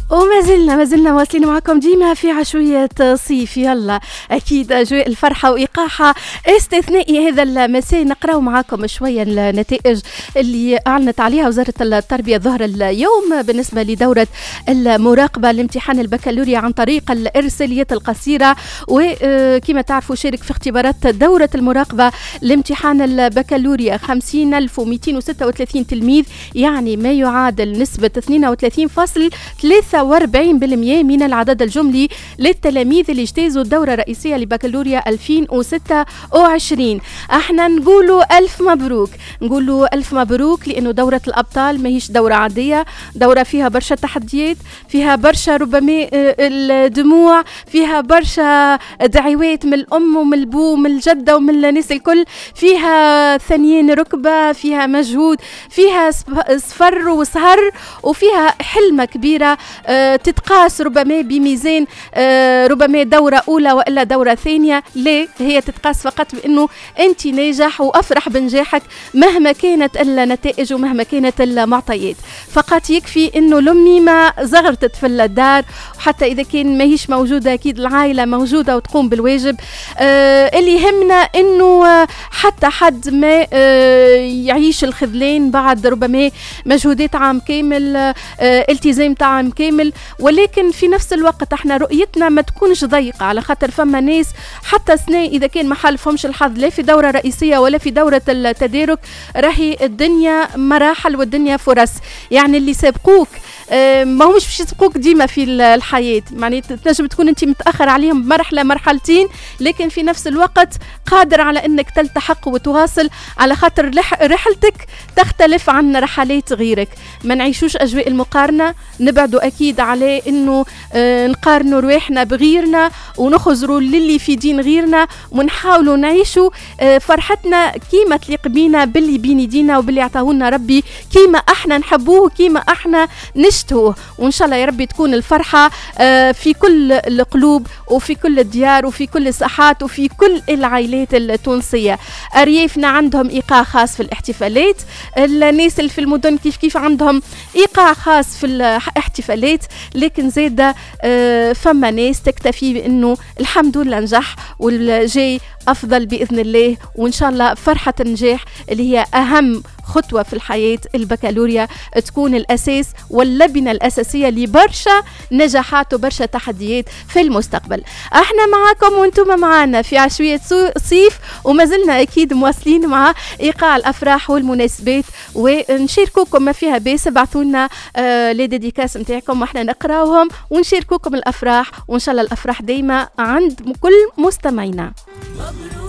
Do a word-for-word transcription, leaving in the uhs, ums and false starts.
وما زلنا ما زلنا واصلين معكم ديما في عشوية صيف. يلا أكيد أجواء الفرحة وإيقاعها استثنائي هذا المساء. نقراو معكم شوية النتائج اللي أعلنت عليها وزارة التربية ظهر اليوم بالنسبة لدورة المراقبة لامتحان البكالوريا عن طريق الإرساليات القصيرة. وكما تعرفوا شارك في اختبارات دورة المراقبة لامتحان البكالوريا خمسين ألف ومئتين وستة وثلاثين تلميذ، يعني ما يعادل نسبة اثنين وثلاثين فاصلة ثلاثة وأربعين بالمئة من العدد الجملي للتلاميذ اللي اجتازوا الدورة الرئيسية لبكالوريا ألفين وستة وعشرين. احنا نقولوا ألف مبروك، نقولوا ألف مبروك، لأنه دورة الأبطال ما هيش دورة عادية، دورة فيها برشا تحديات، فيها برشا ربما الدموع، فيها برشا دعوات من الأم ومن البو ومن الجدة ومن الناس الكل، فيها ثانيين ركبة، فيها مجهود، فيها صفر وسهر، وفيها حلمة كبيرة أه تتقاس ربما بميزان أه ربما دورة أولى وإلا دورة ثانية. لا، هي تتقاس فقط بأنه أنت ناجح وأفرح بنجاحك مهما كانت النتائج ومهما كانت المعطيات. فقط يكفي أنه الأمي ما زغرتت في الدار، وحتى إذا كان ما هيش موجودة أكيد العائلة موجودة وتقوم بالواجب. أه اللي يهمنا أنه حتى حد ما أه يعيش الخذلان بعد ربما مجهودات عام كامل، أه التزام عام كامل، ولكن في نفس الوقت احنا رؤيتنا ما تكونش ضيقة، على خاطر فما ناس حتى سنة إذا كان ما حالفهمش الحظ لا في دورة رئيسية ولا في دورة التدارك، راهي الدنيا مراحل والدنيا فرص. يعني اللي سابقوك اه ما همش باش يسبقوك ديما في الحياة، يعني تنجم تكون انت متأخر عليهم بمرحلة مرحلتين، لكن في نفس الوقت قادر على انك تلتحق وتواصل، على خاطر رحلتك تختلف عن رحلات غيرك. ما نعيشوش أجواء المقارنة، نبعدوا أكيد على إنه آه نقارنوا رواحنا بغيرنا ونخزروا للي في دين غيرنا، ونحاولوا نعيشوا آه فرحتنا كيما تليق بينا باللي بين يدينا وباللي عطاهولنا ربي، كيما احنا نحبوه كيما احنا نشتهوه. وإن شاء الله يا ربي تكون الفرحة آه في كل القلوب وفي كل الديار وفي كل الساحات وفي كل العائلات التونسية. أريافنا عندهم إيقاع خاص في الاحتفالات، الناس اللي في المدن كيف كيف عندهم إيقاع خاص في الاحتفالات، لكن زادة فما ناس تكتفي بأنه الحمد لله نجح والجاي أفضل بإذن الله. وإن شاء الله فرحة النجاح اللي هي أهم خطوة في الحياة، البكالوريا تكون الأساس واللبنة الأساسية لبرشا نجاحات وبرشا تحديات في المستقبل. احنا معاكم وانتم معنا في عشوية صيف، وما زلنا أكيد مواصلين مع إيقاع الأفراح والمناسبات، ونشاركوكم ما فيها بيس. ابعثونا آه لي ديديكاس متاعكم واحنا نقراوهم ونشاركوكم الأفراح، وإن شاء الله الأفراح دايما عند كل مستمعينا.